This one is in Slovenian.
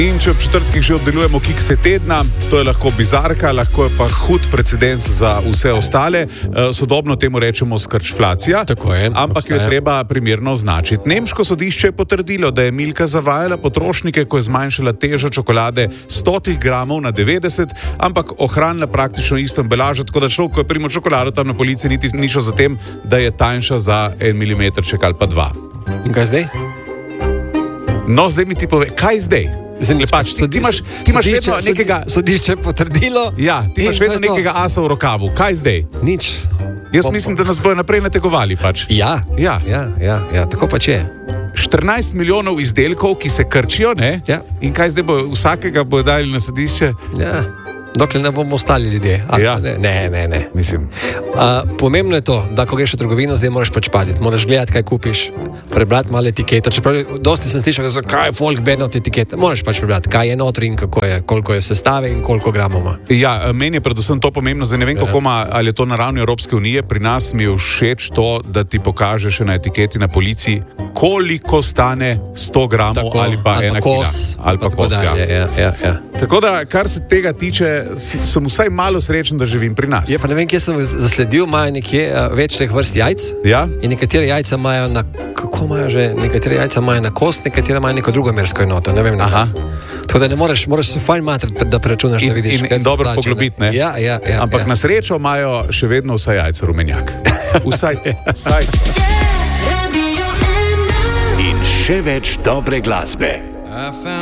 In če ob četrtkih že oddelujemo kikse tedna, to je lahko bizarka, lahko je pa hud precedens za vse ostale. Sodobno temu rečemo skrčflacija, ampak jo je treba primerno označiti. Nemško sodišče je potrdilo, da je Milka zavajala potrošnike, ko je zmanjšala težo čokolade 100 gramov na 90, ampak ohranila praktično isto embalažo, tako da človek, ko je primo čokolado tam na polici, niti ni šel za tem, da je tanjša za 1 milimetrček ali pa 2. In kaj zdaj? No, zdaj mi ti pove, kaj zdaj? Ti imaš vedno nekega... Sodišče potrdilo. Ja, ti imaš vedno nekega asa v rokavu. Kaj zdaj? Nič. Jaz mislim, da nas bojo naprej nategovali pač. Ja, tako pač je. 14 milijonov izdelkov, ki se krčijo, ne? Ja. In kaj zdaj vsakega bojo dali na sodišče? Ja. Dokler ne bomo ostali ljudje. Ja. Ne. Mislim. Pomembno je to, da ko greš v trgovino, zdaj moraš pač paziti. Moraš gledati, kaj kupiš, prebrati malo etiketo. Čeprav dosti sem slišal, kaj je folk bedno od etikete. Moraš pač prebrati, kaj je notri in kako je, koliko je sestave in koliko gramov ima. Ja, meni je predvsem to pomembno. Zdaj ne vem, kako ima, ali je to na ravni Evropske unije. Pri nas mi je všeč to, da ti pokaže še na etiketi na policiji, koliko stane 100 gramov tako, ali pa 1 kila. Ali pa kos, ja. Tako da, kar se tega tiče, sem vsaj malo srečen, da živim pri nas. Je pa ne vem, kje sem zasledil, imajo nekje več teh vrst jajc. Ja? In nekatere jajca imajo na, kako imajo že, nekatere jajca imajo na kost, nekatere imajo neko drugo mersko enoto, ne vem. Aha. Tako da ne moraš se fajn matrati, da preračunaš, da vidiš. In dobro poglobiti, ne? Ja. Ampak na srečo imajo še vedno vsa jajca rumenjak. Vsaj. In še več dobre glasbe.